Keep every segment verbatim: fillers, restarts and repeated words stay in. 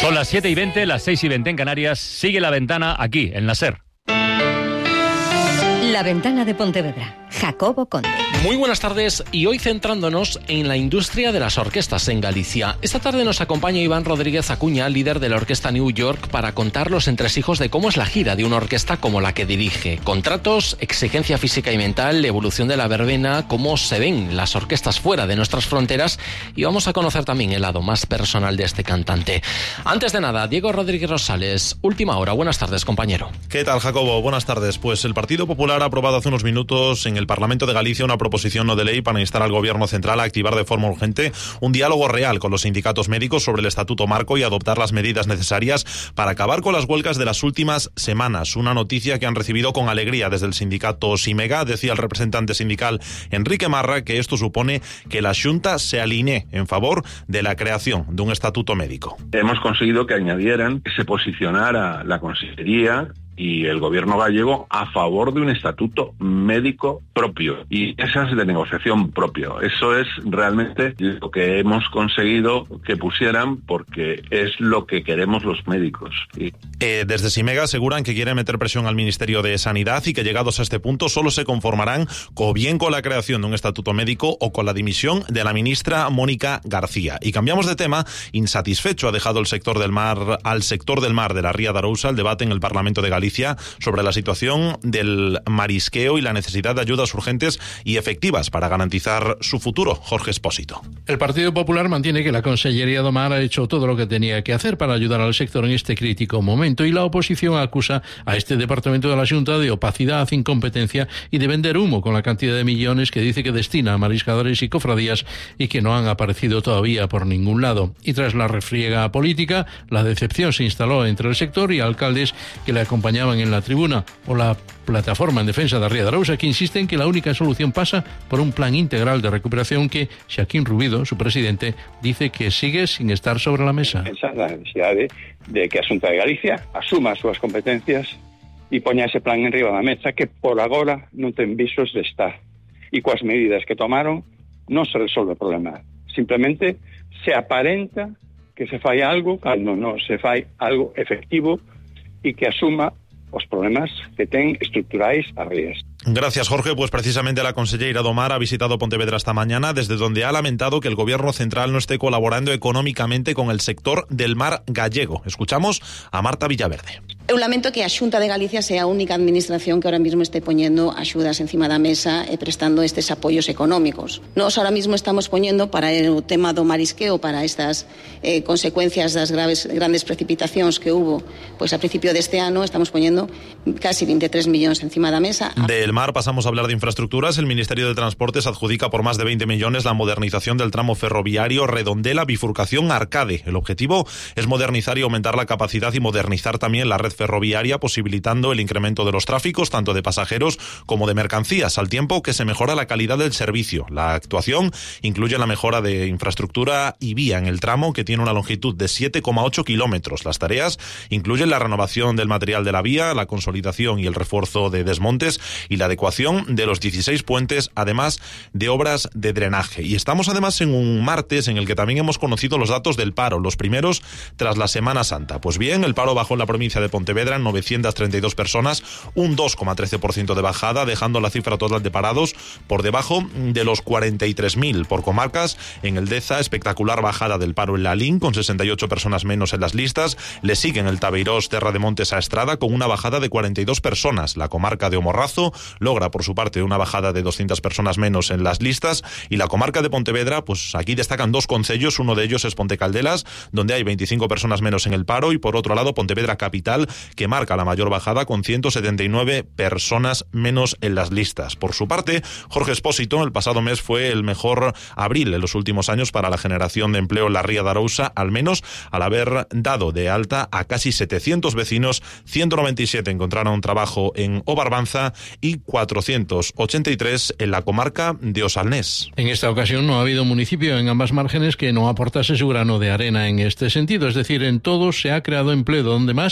Son las siete y veinte, las seis y veinte en Canarias. Sigue La Ventana aquí, en la SER. La Ventana de Pontevedra. Jacobo Conde. Muy buenas tardes, y hoy centrándonos en la industria de las orquestas en Galicia. Esta tarde nos acompaña Iván Rodríguez Acuña, líder de la Orquesta New York, para contar los entresijos de cómo es la gira de una orquesta como la que dirige. Contratos, exigencia física y mental, evolución de la verbena, cómo se ven las orquestas fuera de nuestras fronteras, y vamos a conocer también el lado más personal de este cantante. Antes de nada, Diego Rodríguez Rosales, última hora. Buenas tardes, compañero. ¿Qué tal, Jacobo? Buenas tardes. Pues el Partido Popular ha aprobado hace unos minutos en el Parlamento de Galicia una proposición no de ley para instar al Gobierno central a activar de forma urgente un diálogo real con los sindicatos médicos sobre el Estatuto Marco y adoptar las medidas necesarias para acabar con las huelgas de las últimas semanas. Una noticia que han recibido con alegría desde el sindicato Simega. Decía el representante sindical Enrique Marra que esto supone que la Xunta se alinee en favor de la creación de un estatuto médico. Hemos conseguido que añadieran que se posicionara la Consejería y el gobierno gallego a favor de un estatuto médico propio, y esa es de negociación propio. Eso es realmente lo que hemos conseguido que pusieran, porque es lo que queremos los médicos. Y... Eh, desde Simega aseguran que quieren meter presión al Ministerio de Sanidad y que llegados a este punto solo se conformarán o bien con la creación de un estatuto médico o con la dimisión de la ministra Mónica García. Y cambiamos de tema. Insatisfecho ha dejado el sector del mar al sector del mar de la Ría de Arousa el debate en el Parlamento de Galicia sobre la situación del marisqueo y la necesidad de ayudas urgentes y efectivas para garantizar su futuro. Jorge Espósito. El Partido Popular mantiene que la Consellería do Mar ha hecho todo lo que tenía que hacer para ayudar al sector en este crítico momento, y la oposición acusa a este departamento de la Xunta de opacidad, incompetencia y de vender humo con la cantidad de millones que dice que destina a mariscadores y cofradías y que no han aparecido todavía por ningún lado. Y tras la refriega política, la decepción se instaló entre el sector y alcaldes que le acompañaban en la tribuna, o la plataforma en defensa de la Ría de Arousa, que insiste en que la única solución pasa por un plan integral de recuperación que Xaquín Rubido, su presidente, dice que sigue sin estar sobre la mesa. Esa la necesidad de, de que a Xunta de Galicia asuma as súas competencias e poña ese plan en riba da mesa que por agora non ten visos de estar, e coas medidas que tomaron non se resolve o problema, simplemente se aparenta que se fai algo cando non se fai algo efectivo e que asuma os problemas que ten estructurais as rías. Gracias, Jorge. Pues precisamente la conselleira do Mar ha visitado Pontevedra esta mañana, desde donde ha lamentado que el Gobierno central no esté colaborando económicamente con el sector del mar gallego. Escuchamos a Marta Villaverde. Eu lamento que a Xunta de Galicia sea a única administración que ahora mismo esté poñendo axudas encima da mesa e prestando estes apoios económicos. Nós ahora mismo estamos poñendo para o tema do marisqueo, para estas eh, consecuencias das graves, grandes precipitacións que hubo pues a principio deste ano, estamos poñendo casi veintitrés millóns encima da mesa. Del mar pasamos a hablar de infraestructuras. El Ministerio de Transportes adjudica por más de veinte millones la modernización del tramo ferroviario Redondela bifurcación Arcade. El objetivo es modernizar y aumentar la capacidad y modernizar también la red ferroviaria, posibilitando el incremento de los tráficos, tanto de pasajeros como de mercancías, al tiempo que se mejora la calidad del servicio. La actuación incluye la mejora de infraestructura y vía en el tramo, que tiene una longitud de siete coma ocho kilómetros. Las tareas incluyen la renovación del material de la vía, la consolidación y el refuerzo de desmontes y la adecuación de los dieciséis puentes, además de obras de drenaje. Y estamos además en un martes en el que también hemos conocido los datos del paro, los primeros tras la Semana Santa. Pues bien, el paro bajó en la provincia de Pontevedra en novecientas treinta y dos personas, un dos coma trece por ciento de bajada, dejando la cifra total de parados por debajo de los cuarenta y tres mil. Por comarcas, en el Deza, espectacular bajada del paro en Lalín, con sesenta y ocho personas menos en las listas. Le siguen el Tabeirós, Terra de Montes a Estrada, con una bajada de cuarenta y dos personas. La comarca de Omorrazo logra, por su parte, una bajada de doscientas personas menos en las listas. Y la comarca de Pontevedra, pues aquí destacan dos concellos. Uno de ellos es Pontecaldelas, donde hay veinticinco personas menos en el paro, y por otro lado Pontevedra Capital, que marca la mayor bajada con ciento setenta y nueve personas menos en las listas. Por su parte, Jorge Espósito, el pasado mes fue el mejor abril en los últimos años para la generación de empleo en la Ría de Arousa, al menos al haber dado de alta a casi setecientos vecinos. ciento noventa y siete encontraron trabajo en O Barbanza y cuatrocientos ochenta y tres en la comarca de Osalnés. En esta ocasión no ha habido municipio en ambas márgenes que no aportase su grano de arena en este sentido, es decir, en todos se ha creado empleo donde más o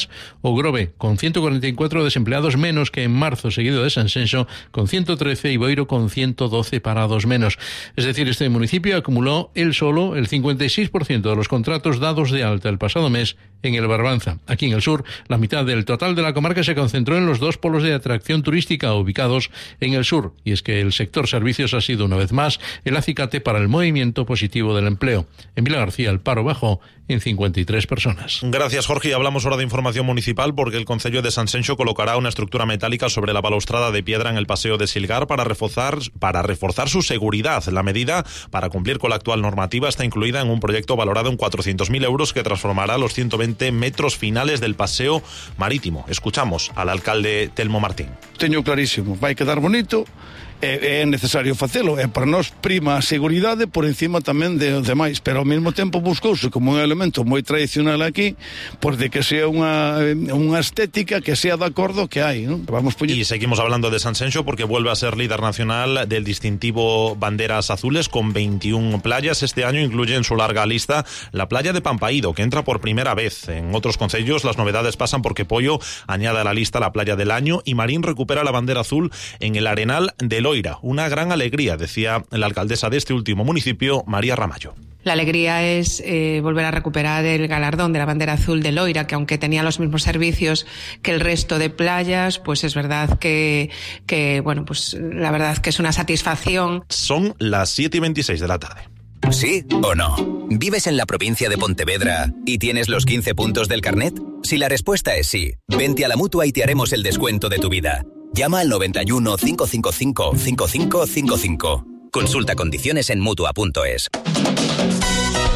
o Grove, con ciento cuarenta y cuatro desempleados menos que en marzo, seguido de Sanxenxo, con ciento trece y Boiro con ciento doce parados menos. Es decir, este municipio acumuló él solo el cincuenta y seis por ciento de los contratos dados de alta el pasado mes en el Barbanza. Aquí en el sur, la mitad del total de la comarca se concentró en los dos polos de atracción turística ubicados en el sur, y es que el sector servicios ha sido una vez más el acicate para el movimiento positivo del empleo. En Vila García el paro bajó en cincuenta y tres personas. Gracias, Jorge. Y hablamos ahora de información municipal porque el Concello de Sanxenxo colocará una estructura metálica sobre la balaustrada de piedra en el Paseo de Silgar para reforzar, para reforzar su seguridad. La medida, para cumplir con la actual normativa, está incluida en un proyecto valorado en cuatrocientos mil euros que transformará los ciento veinte metros finales del paseo marítimo. Escuchamos al alcalde Telmo Martín. Teño clarísimo, vai quedar bonito, é, é necesario facelo, e para nós prima a seguridade por encima tamén de demais, pero ao mesmo tempo buscouse como un elemento moi tradicional aquí, por de que sea unha, unha estética que sea de acordo que hai, ¿no? Vamos poñer... Y seguimos hablando de Sanxenxo porque vuelve a ser líder nacional del distintivo Banderas Azules con veintiuna playas. Este año incluye en su larga lista la playa de Pampaído, que entra por primera vez. En otros concellos las novedades pasan porque Pollo añade a la lista la playa del año y Marín recupera la bandera azul en el Arenal de Loira. Una gran alegría, decía la alcaldesa de este último municipio, María Ramallo. La alegría es eh, volver a recuperar el galardón de la bandera azul de Loira, que aunque tenía los mismos servicios que el resto de playas, pues es verdad que, que bueno, pues la verdad que es una satisfacción. Son las siete y veintiséis de la tarde. ¿Sí o no? ¿Vives en la provincia de Pontevedra y tienes los quince puntos del carnet? Si la respuesta es sí, vente a la Mutua y te haremos el descuento de tu vida. Llama al noventa y uno, cinco cinco cinco, cinco cinco cinco cinco. Consulta condiciones en mutua punto es.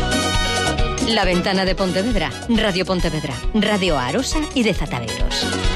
La Ventana de Pontevedra, Radio Pontevedra, Radio Arosa y de Zataderos.